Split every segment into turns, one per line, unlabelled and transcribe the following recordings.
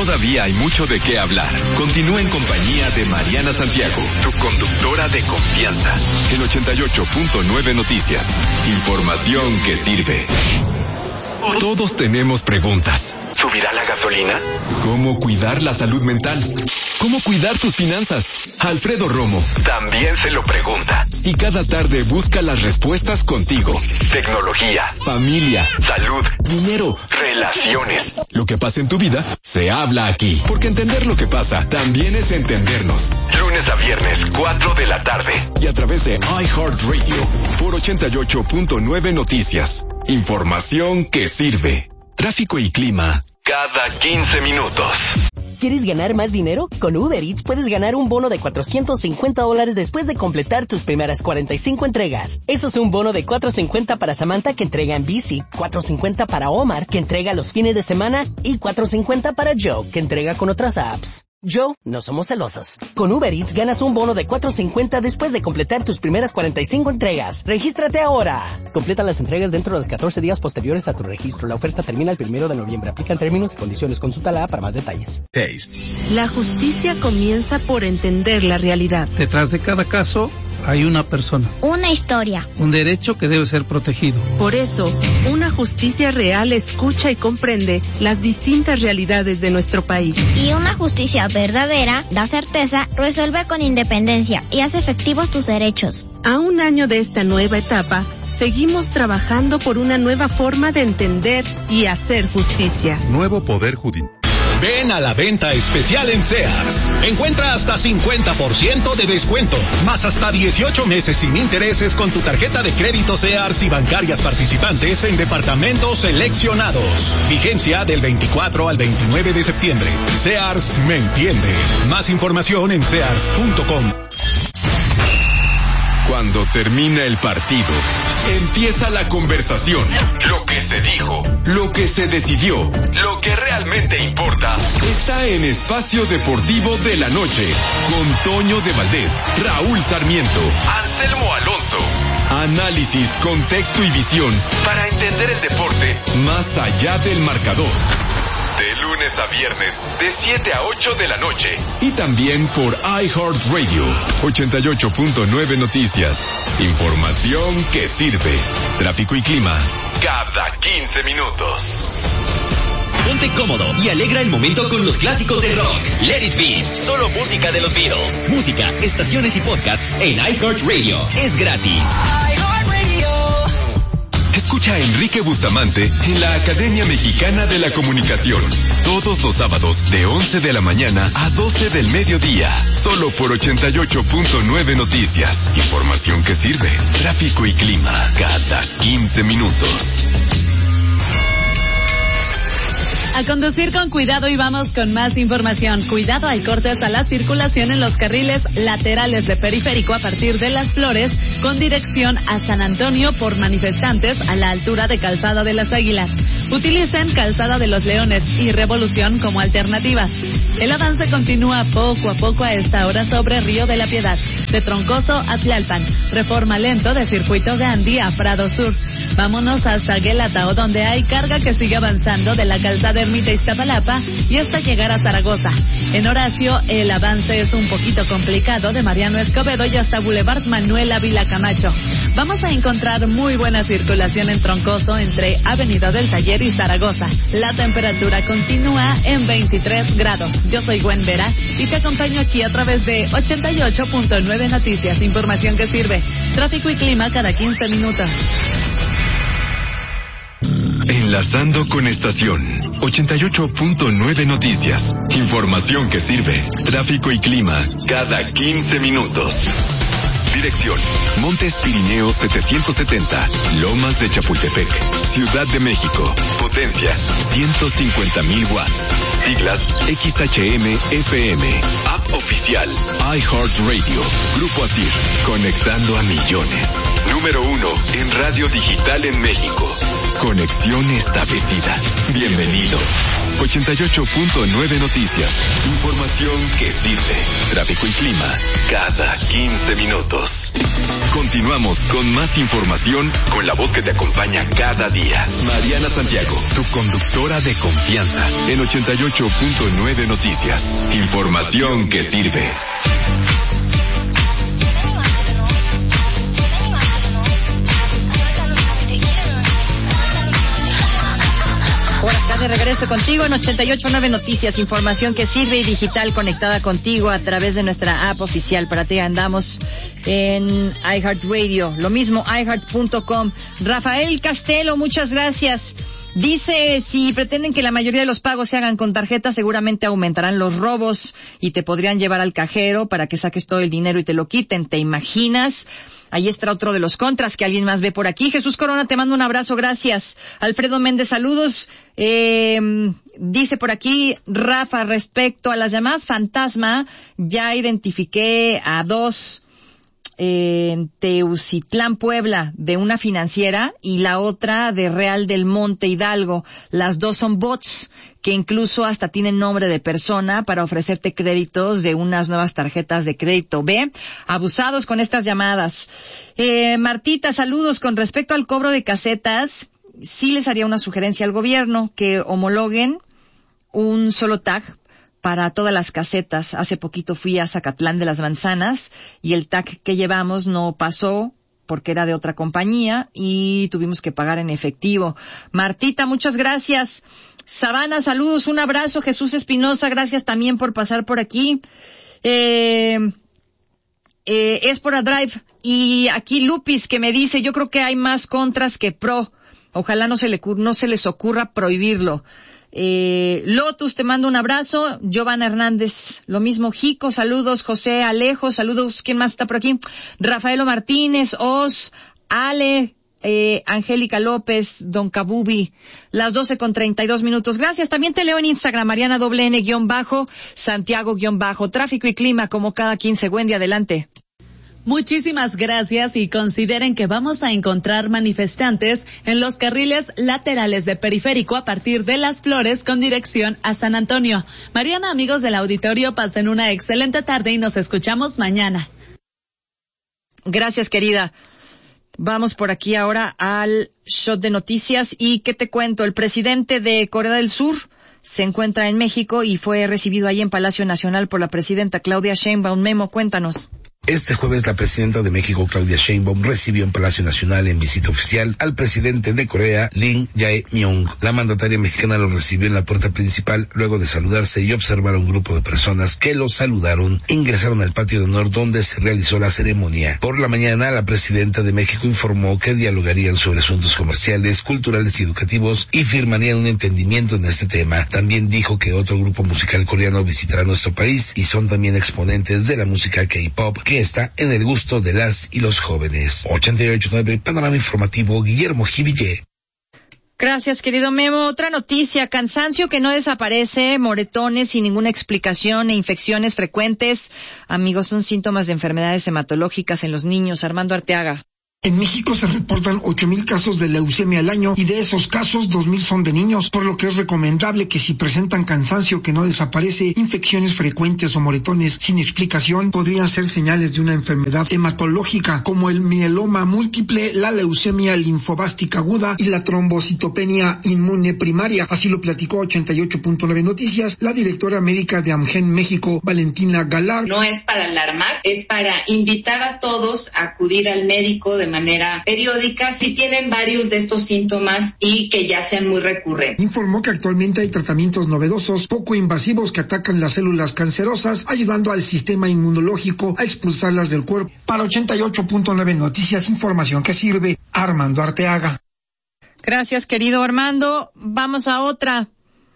todavía hay mucho de qué hablar. Continúa en compañía de Mariana Santiago, tu conductora de confianza. En 88.9 Noticias. Información que sirve. Todos tenemos preguntas. ¿Subirá la gasolina? ¿Cómo cuidar la salud mental? ¿Cómo cuidar tus finanzas? Alfredo Romo también se lo pregunta. Y cada tarde busca las respuestas contigo. Tecnología, familia, salud, dinero, relaciones. Lo que pasa en tu vida, se habla aquí. Porque entender lo que pasa, también es entendernos. Lunes a viernes, 4 de la tarde. Y a través de iHeartRadio, por 88.9 Noticias. Información que sirve. Tráfico y clima cada 15 minutos.
¿Quieres ganar más dinero? Con Uber Eats puedes ganar un bono de $450 después de completar tus primeras 45 entregas. Eso es un bono de $450 para Samantha, que entrega en bici, $450 para Omar, que entrega los fines de semana, y $450 para Joe, que entrega con otras apps. Joe, no somos celosos. Con Uber Eats ganas un bono de $450 después de completar tus primeras 45 entregas. ¡Regístrate ahora! Completa las entregas dentro de los 14 días posteriores a tu registro. La oferta termina el 1 de noviembre. Aplican términos y condiciones. Consulta la app para más detalles.
La justicia comienza por entender la realidad.
Detrás de cada caso hay una persona.
Una historia.
Un derecho que debe ser protegido.
Por eso, una justicia real escucha y comprende las distintas realidades de nuestro país.
Y una justicia verdadera da certeza, resuelve con independencia y hace efectivos tus derechos.
A un año de esta nueva etapa, seguimos trabajando por una nueva forma de entender y hacer justicia.
Nuevo Poder Judicial.
Ven a la venta especial en Sears. Encuentra hasta 50% de descuento, más hasta 18 meses sin intereses con tu tarjeta de crédito Sears y bancarias participantes en departamentos seleccionados. Vigencia del 24 al 29 de septiembre. Sears me entiende. Más información en sears.com.
Cuando termina el partido, empieza la conversación. Lo que se dijo, lo que se decidió, lo que realmente importa, está en Espacio Deportivo de la Noche, con Toño de Valdés, Raúl Sarmiento, Anselmo Alonso. Análisis, contexto y visión para entender el deporte más allá del marcador. De lunes a viernes, de 7 a 8 de la noche. Y también por iHeartRadio, 88.9 Noticias. Información que sirve. Tráfico y clima, cada 15 minutos.
Ponte cómodo y alegra el momento con los clásicos del rock. Let It Be, solo música de los Beatles. Música, estaciones y podcasts en iHeartRadio. Es gratis.
Escucha a Enrique Bustamante en la Academia Mexicana de la Comunicación. Todos los sábados de 11 de la mañana a 12 del mediodía. Solo por 88.9 Noticias. Información que sirve. Tráfico y clima cada 15 minutos.
A conducir con cuidado y vamos con más información. Cuidado, hay cortes a la circulación en los carriles laterales de Periférico a partir de Las Flores con dirección a San Antonio por manifestantes a la altura de Calzada de las Águilas. Utilicen Calzada de los Leones y Revolución como alternativas. El avance continúa poco a poco a esta hora sobre Río de la Piedad, de Troncoso a Tlalpan. Reforma lento de Circuito Gandhi a Prado Sur. Vámonos hasta Guelatao, donde hay carga que sigue avanzando de la calzada Ermita Iztapalapa y hasta llegar a Zaragoza. En Horacio, el avance es un poquito complicado de Mariano Escobedo y hasta Boulevard Manuel Ávila Camacho. Vamos a encontrar muy buena circulación en Troncoso entre Avenida del Taller y Zaragoza. La temperatura continúa en 23 grados. Yo soy Gwen Vera y te acompaño aquí a través de 88.9 Noticias. Información que sirve. Tráfico y clima cada 15 minutos.
Enlazando con estación 88.9 Noticias. Información que sirve. Tráfico y clima cada 15 minutos. Dirección: Montes Pirineos 770, Lomas de Chapultepec, Ciudad de México. Potencia: 150,000 watts. Siglas: XHM-FM. App oficial: iHeartRadio. Grupo ASIR, conectando a millones. Número 1 en radio digital en México. Conexión establecida. Bienvenido. 88.9 Noticias. Información que sirve. Tráfico y clima cada 15 minutos. Continuamos con más información con la voz que te acompaña cada día. Mariana Santiago, tu conductora de confianza. En 88.9 Noticias. Información que sirve.
Por acá de regreso contigo en 88.9 Noticias, información que sirve y digital conectada contigo a través de nuestra app oficial. Para ti andamos en iHeartRadio, lo mismo iHeart.com. Rafael Castelo, muchas gracias. Dice, si pretenden que la mayoría de los pagos se hagan con tarjeta, seguramente aumentarán los robos y te podrían llevar al cajero para que saques todo el dinero y te lo quiten. ¿Te imaginas? Ahí está otro de los contras que alguien más ve por aquí. Jesús Corona, te mando un abrazo, gracias. Alfredo Méndez, saludos. Dice por aquí, Rafa, respecto a las llamadas fantasma, ya identifiqué a dos en Teucitlán, Puebla, de una financiera y la otra de Real del Monte, Hidalgo. Las dos son bots que incluso hasta tienen nombre de persona para ofrecerte créditos de unas nuevas tarjetas de crédito. ¿Ve? Abusados con estas llamadas. Martita, saludos. Con respecto al cobro de casetas, sí les haría una sugerencia al gobierno que homologuen un solo tag para todas las casetas. Hace poquito fui a Zacatlán de las Manzanas y el tag que llevamos no pasó porque era de otra compañía y tuvimos que pagar en efectivo. Martita, muchas gracias. Sabana, saludos, un abrazo. Jesús Espinosa, gracias también por pasar por aquí. Es por a Drive. Y aquí Lupis que me dice, yo creo que hay más contras que pro. Ojalá no se les ocurra prohibirlo. Lotus, te mando un abrazo. Giovanna Hernández, lo mismo. Jico, saludos. José Alejo, saludos. ¿Quién más está por aquí? Rafaelo Martínez, Os, Ale, Angélica López, Don Kabubi, las 12:32. Gracias. También te leo en Instagram, Mariana _, Santiago _ tráfico y clima como cada 15. Wendy, adelante.
Muchísimas gracias y consideren que vamos a encontrar manifestantes en los carriles laterales de Periférico a partir de Las Flores con dirección a San Antonio. Mariana, amigos del auditorio, pasen una excelente tarde y nos escuchamos mañana.
Gracias, querida. Vamos por aquí ahora al shot de noticias y ¿qué te cuento? El presidente de Corea del Sur se encuentra en México y fue recibido ahí en Palacio Nacional por la presidenta Claudia Sheinbaum. Memo, cuéntanos.
Este jueves la presidenta de México, Claudia Sheinbaum, recibió en Palacio Nacional en visita oficial al presidente de Corea, Lee Jae-myung. La mandataria mexicana lo recibió en la puerta principal luego de saludarse y observar a un grupo de personas que lo saludaron. Ingresaron al patio de honor donde se realizó la ceremonia. Por la mañana, la presidenta de México informó que dialogarían sobre asuntos comerciales, culturales y educativos y firmarían un entendimiento en este tema. También dijo que otro grupo musical coreano visitará nuestro país y son también exponentes de la música K-pop que está en el gusto de las y los jóvenes. 88.9 Panorama Informativo, Guillermo Jiville.
Gracias, querido Memo. Otra noticia, cansancio que no desaparece, moretones sin ninguna explicación e infecciones frecuentes. Amigos, son síntomas de enfermedades hematológicas en los niños. Armando Arteaga.
En México se reportan 8,000 casos de leucemia al año y de esos casos 2,000 son de niños, por lo que es recomendable que si presentan cansancio que no desaparece, infecciones frecuentes o moretones sin explicación, podrían ser señales de una enfermedad hematológica como el mieloma múltiple, la leucemia linfobástica aguda y la trombocitopenia inmune primaria. Así lo platicó 88.9 Noticias la directora médica de AMGEN México, Valentina Galar.
No es para alarmar, es para invitar a todos a acudir al médico de manera periódica si tienen varios de estos síntomas y que ya sean muy recurrentes.
Informó que actualmente hay tratamientos novedosos, poco invasivos que atacan las células cancerosas, ayudando al sistema inmunológico a expulsarlas del cuerpo. Para 88.9 Noticias, información que sirve. Armando Arteaga.
Gracias, querido Armando. Vamos a otra.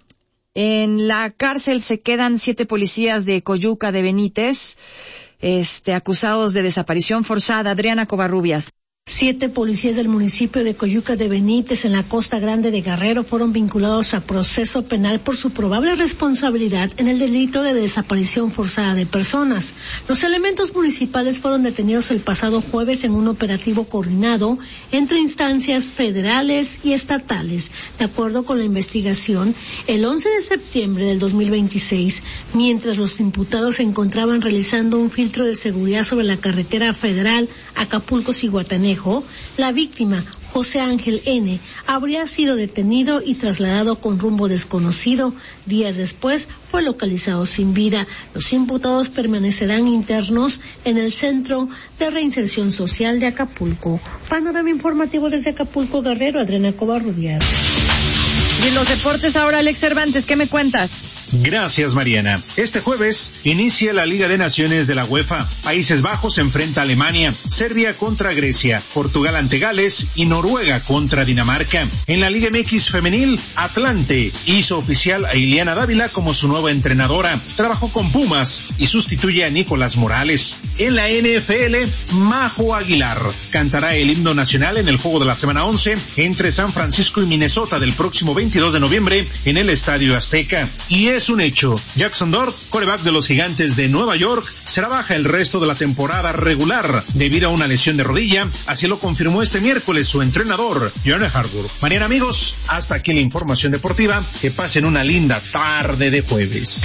En la cárcel se quedan 7 policías de Coyuca de Benítez, acusados de desaparición forzada. Adriana Covarrubias.
7 policías del municipio de Coyuca de Benítez, en la Costa Grande de Guerrero, fueron vinculados a proceso penal por su probable responsabilidad en el delito de desaparición forzada de personas. Los elementos municipales fueron detenidos el pasado jueves en un operativo coordinado entre instancias federales y estatales. De acuerdo con la investigación, el 11 de septiembre del 2026, mientras los imputados se encontraban realizando un filtro de seguridad sobre la carretera federal Acapulco-Zihuatanejo, la víctima, José Ángel N., habría sido detenido y trasladado con rumbo desconocido. Días después fue localizado sin vida. Los imputados permanecerán internos en el Centro de Reinserción Social de Acapulco. Panorama informativo desde Acapulco, Guerrero, Adriana Covarrubias.
Y en los deportes ahora, Alex Cervantes, ¿qué me cuentas?
Gracias, Mariana. Este jueves inicia la Liga de Naciones de la UEFA. Países Bajos se enfrenta a Alemania, Serbia contra Grecia, Portugal ante Gales y Noruega contra Dinamarca. En la Liga MX femenil, Atlante hizo oficial a Ileana Dávila como su nueva entrenadora. Trabajó con Pumas y sustituye a Nicolás Morales. En la NFL, Majo Aguilar cantará el himno nacional en el juego de la semana 11 entre San Francisco y Minnesota del próximo 22 de noviembre en el Estadio Azteca. Y es un hecho, Jackson Dart, quarterback de los Gigantes de Nueva York, será baja el resto de la temporada regular debido a una lesión de rodilla, así lo confirmó este miércoles su entrenador, John Harbaugh. Mañana, amigos, hasta aquí la información deportiva, que pasen una linda tarde de jueves.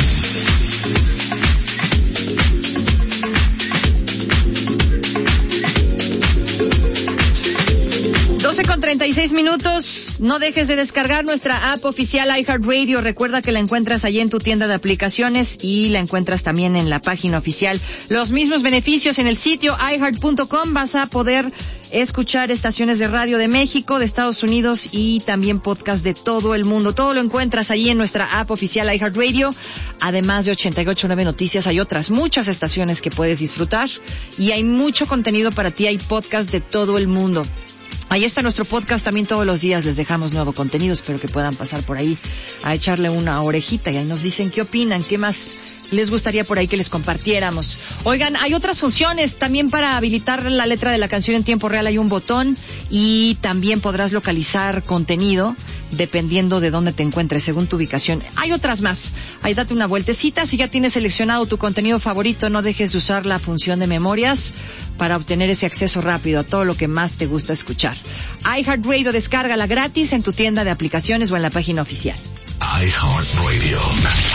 12:36 minutos. No dejes de descargar nuestra app oficial iHeartRadio. Recuerda que la encuentras allí en tu tienda de aplicaciones y la encuentras también en la página oficial. Los mismos beneficios en el sitio iHeart.com. Vas a poder escuchar estaciones de radio de México, de Estados Unidos y también podcast de todo el mundo. Todo lo encuentras allí en nuestra app oficial iHeartRadio. Además de 88.9 Noticias, hay otras muchas estaciones que puedes disfrutar y hay mucho contenido para ti. Hay podcast de todo el mundo. Ahí está nuestro podcast también todos los días. Les dejamos nuevo contenido. Espero que puedan pasar por ahí a echarle una orejita y ahí nos dicen qué opinan, qué más les gustaría por ahí que les compartiéramos. Oigan, hay otras funciones también para habilitar la letra de la canción en tiempo real. Hay un botón y también podrás localizar contenido dependiendo de dónde te encuentres, según tu ubicación. Hay otras más. Ahí date una vueltecita. Si ya tienes seleccionado tu contenido favorito, no dejes de usar la función de memorias para obtener ese acceso rápido a todo lo que más te gusta escuchar. iHeartRadio, descárgala gratis en tu tienda de aplicaciones o en la página oficial.
iHeartRadio.